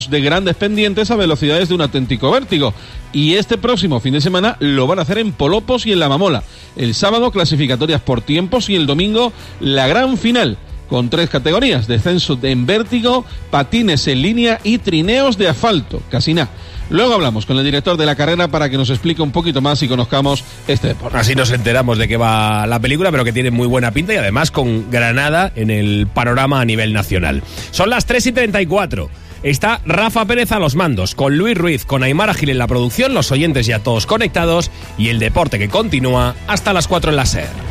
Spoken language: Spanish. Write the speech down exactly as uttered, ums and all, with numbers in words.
de grandes pendientes a velocidades de un auténtico vértigo. Y este próximo fin de semana lo van a hacer en Polopos y en La Mamola. El sábado clasificatorias por tiempos y el domingo la gran final, con tres categorías: descenso en vértigo, patines en línea y trineos de asfalto. Casi nada. Luego hablamos con el director de la carrera para que nos explique un poquito más y conozcamos este deporte. Así nos enteramos de qué va la película, pero que tiene muy buena pinta y además con Granada en el panorama a nivel nacional. Son las tres y treinta y cuatro. Está Rafa Pérez a los mandos, con Luis Ruiz, con Aymar Gil en la producción, los oyentes ya todos conectados y el deporte que continúa hasta las cuatro en la SER.